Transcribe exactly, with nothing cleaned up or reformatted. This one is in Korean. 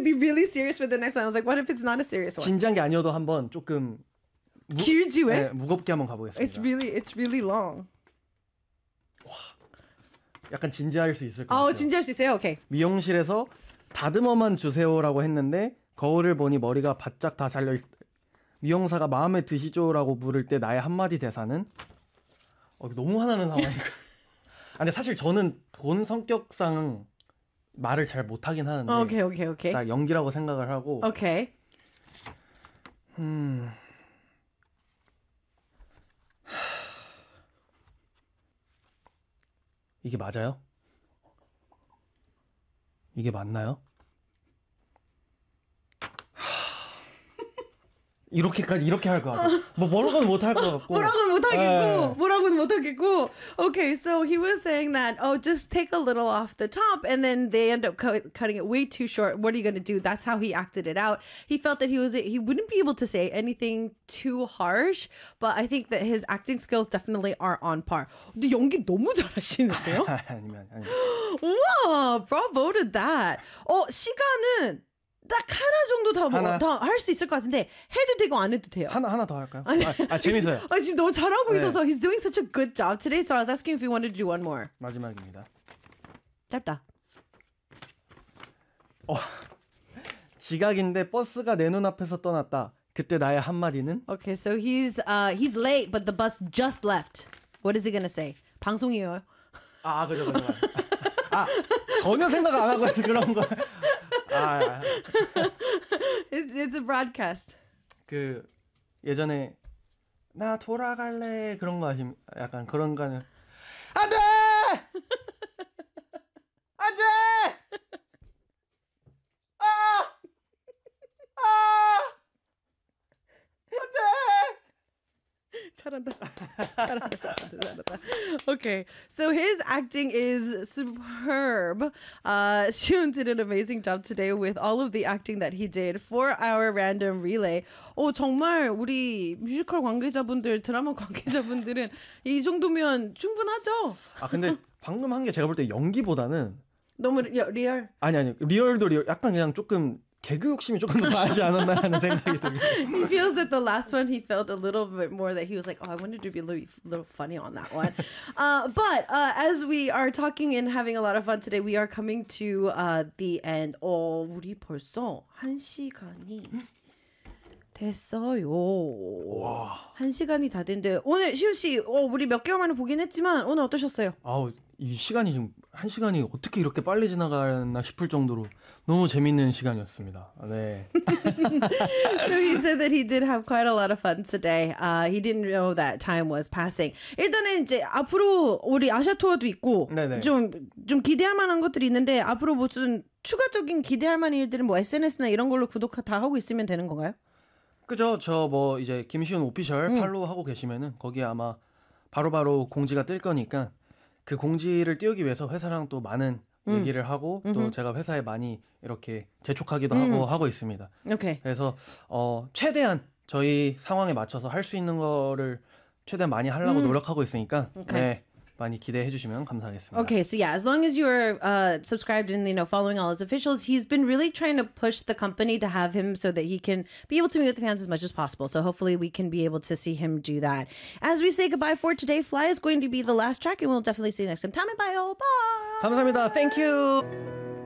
to be really serious for the next one. I was like, what if it's not a serious one? 진지한 게 아니어도 한번 조금 무, 길지 왜? 네, 무겁게 한번 가보겠습니다. It's really, it's really long. 약간 진지할 수 있을 것 어, 같아요. 진지할 수 있어요? 오케이. 미용실에서 다듬어만 주세요라고 했는데 거울을 보니 머리가 바짝 다 잘려 있... 미용사가 마음에 드시죠라고 물을 때 나의 한마디 대사는 어, 이거 너무 화나는 상황이니까. 근데 사실 저는 본 성격상 말을 잘 못하긴 하는데 오케이, 오케이, 오케이. 딱 연기라고 생각을 하고 오케이. 음... 이게 맞아요? 이게 맞나요? 이렇게까지 이렇게 할 것 같고 뭐 뭐라고는 못 할 것 같고 뭐라고는 못 하겠고 네. 뭐라고는 못 하겠고. Okay, so he was saying that oh, just take a little off the top, and then they end up cut, cutting it way too short. What are you gonna do? That's how he acted it out. He felt that he was he wouldn't be able to say anything too harsh, but I think that his acting skills definitely are on par. 근데 연기 너무 잘하시는데요? 아니면 아니. 우와, bravo to that. 어 시간은 딱 하나 정도 더할 수 있을 것 같은데 해도 되고 안 해도 돼요. 하나 하나 더 할까요? 아, 아 재밌어요. 아, 지금 너무 잘하고 네. 있어서 he's doing such a good job today. So I was asking if he wanted to do one more. 마지막입니다. 짧다. 어, 지각인데 버스가 내 눈앞에서 떠났다. 그때 나의 한마디는 Okay, so he's uh he's late, but the bus just left. What is he gonna say? 방송이에요. 아 그죠 그죠. 아 전혀 생각 안 하고 해서 그런 거. 아, It's it's a broadcast. 그 예전에 나 돌아갈래 그런 거 아심 약간 그런 거는 안돼 안돼 아 아 안돼 잘한다. 잘한다. 잘한다. 잘한다. Okay, so his acting is superb. Uh, Shun did an amazing job today with all of the acting that he did for our random relay. 오 정말 우리 뮤지컬 관계자분들, 드라마 관계자분들은 이 정도면 충분하죠. 아 근데 방금 한 게 제가 볼 때 연기보다는 너무 리, 리얼. 아니 아니 리얼도 리얼 약간 그냥 조금 개그 욕심이 조금 더 나지 않았나 하는 생각이 듭니다. He feels that the last one he felt a little bit more that he was like, oh, I wanted to be a little, little funny on that one. uh, but uh, as we are talking and having a lot of fun today, we are coming to uh, the end. 어, 우리 벌써 한 시간이 됐어요. 와. 한 시간이 다 됐는데 오늘 시우 씨, 어, 우리 몇 개월 만에 보긴 했지만 오늘 어떠셨어요? 아우 이 시간이 지금 한 시간이 어떻게 이렇게 빨리 지나가나 싶을 정도로 너무 재밌는 시간이었습니다. 네. So he said that he did have quite a lot of fun today. Uh, he didn't know that time was passing. 일단은 이제 앞으로 우리 아시아 투어도 있고 좀 좀 기대할 만한 것들이 있는데 앞으로 무슨 추가적인 기대할 만한 일들은 뭐 에스엔에스나 이런 걸로 구독 다 하고 있으면 되는 건가요? 그죠. 저 뭐 이제 김시훈 오피셜 음. 팔로우 하고 계시면은 거기에 아마 바로바로 공지가 뜰 거니까 그 공지를 띄우기 위해서 회사랑 또 많은 음. 얘기를 하고 또 음흠. 제가 회사에 많이 이렇게 재촉하기도 음. 하고 하고 있습니다. Okay. 그래서 어 최대한 저희 상황에 맞춰서 할 수 있는 거를 최대한 많이 하려고 음. 노력하고 있으니까 okay. 네. 많이 기대해 주시면 감사하겠습니다. Okay, so yeah, as long as you're uh, subscribed and you know following all his officials, he's been really trying to push the company to have him so that he can be able to meet with the fans as much as possible. So hopefully we can be able to see him do that. As we say goodbye for today, Fly is going to be the last track, and we'll definitely see you next time. 다음에 봐요. Bye. 감사합니다. Thank you.